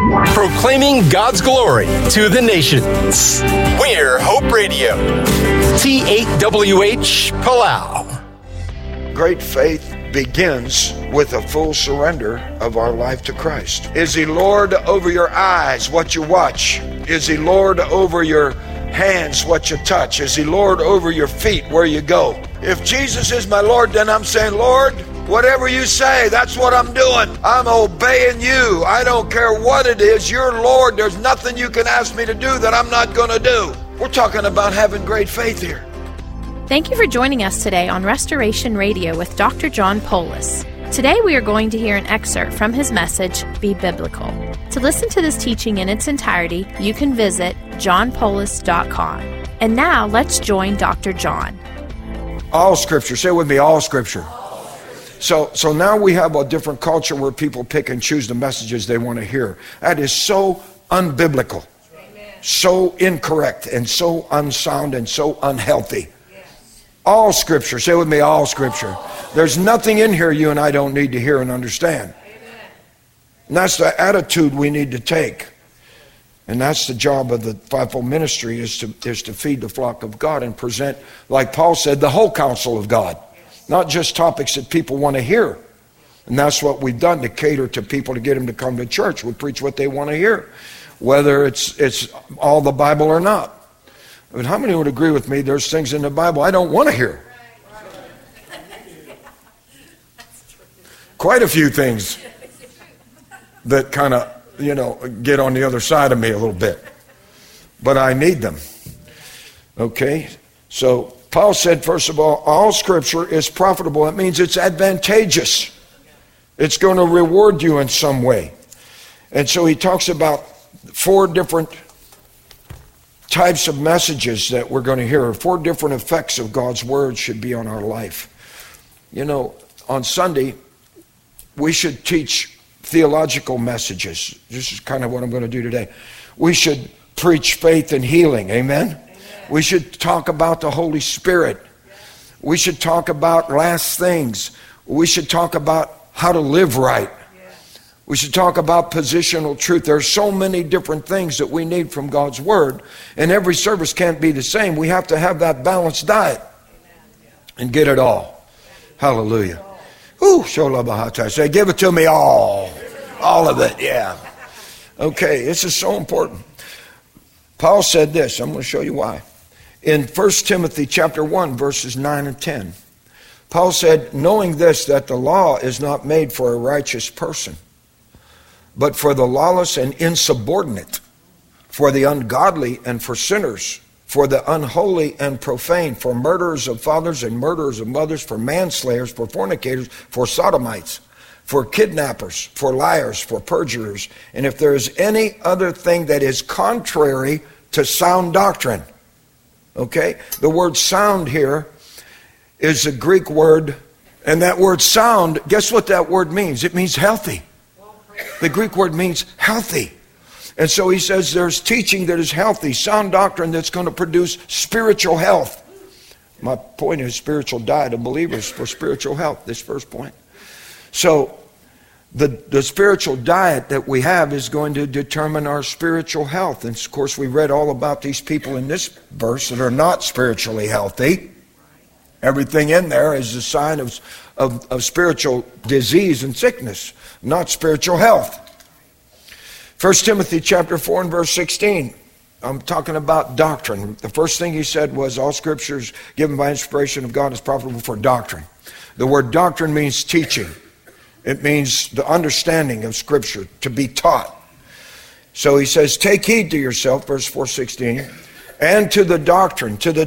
Proclaiming God's glory to the nations. We're Hope Radio. T8WH Palau. Great faith begins with a full surrender of our life to Christ. Is He Lord over your eyes, what you watch? Is He Lord over your hands, what you touch? Is He Lord over your feet, where you go? If Jesus is my Lord, then I'm saying, Lord, whatever you say, that's what I'm doing. I'm obeying you. I don't care what it is. You're Lord. There's nothing you can ask me to do that I'm not going to do. We're talking about having great faith here. Thank you for joining us today on Restoration Radio with Dr. John Poulos. Today we are going to hear an excerpt from his message, Be Biblical. To listen to this teaching in its entirety, you can visit johnpoulos.com. And now let's join Dr. John. All Scripture. Say it with me, all Scripture. So now we have a different culture where people pick and choose the messages they want to hear. That is so unbiblical, so incorrect, and so unsound, and so unhealthy. All Scripture. Say with me, all Scripture. There's nothing in here you and I don't need to hear and understand. And that's the attitude we need to take. And that's the job of the fivefold ministry, is to feed the flock of God and present, like Paul said, the whole counsel of God. Not just topics that people want to hear. And that's what we've done to cater to people, to get them to come to church. We preach what they want to hear, whether it's all the Bible or not. But how many would agree with me there's things in the Bible I don't want to hear? Quite a few things that kind of, get on the other side of me a little bit. But I need them. Okay? So Paul said, first of all Scripture is profitable. That means it's advantageous. It's going to reward you in some way. And so he talks about 4 different types of messages that we're going to hear. 4 different effects of God's Word should be on our life. On Sunday, we should teach theological messages. This is kind of what I'm going to do today. We should preach faith and healing. Amen? We should talk about the Holy Spirit. We should talk about last things. We should talk about how to live right. We should talk about positional truth. There are so many different things that we need from God's Word, and every service can't be the same. We have to have that balanced diet and get it all. Hallelujah. Ooh, Shola Bahata. Say, give it to me all. All of it, yeah. Okay, this is so important. Paul said this. I'm going to show you why. In 1 Timothy chapter 1, verses 9 and 10, Paul said, knowing this, that the law is not made for a righteous person, but for the lawless and insubordinate, for the ungodly and for sinners, for the unholy and profane, for murderers of fathers and murderers of mothers, for manslayers, for fornicators, for sodomites, for kidnappers, for liars, for perjurers, and if there is any other thing that is contrary to sound doctrine. Okay? The word sound here is a Greek word, and that word sound, guess what that word means? It means healthy. The Greek word means healthy. And so he says there's teaching that is healthy, sound doctrine that's going to produce spiritual health. My point is spiritual diet of believers for spiritual health, this first point. So the spiritual diet that we have is going to determine our spiritual health. And of course we read all about these people in this verse that are not spiritually healthy. Everything in there is a sign of spiritual disease and sickness, not spiritual health. 1 Timothy chapter 4 and verse 16. I'm talking about doctrine. The first thing he said was all scriptures given by inspiration of God is profitable for doctrine. The word doctrine means teaching. It means the understanding of Scripture, to be taught. So he says, take heed to yourself, verse 4:16, and to the doctrine, to the